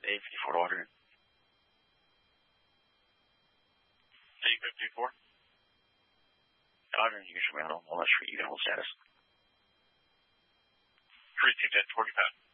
A54 order. A54? Roger, you can show me on all. I'll show you hold status. 321045.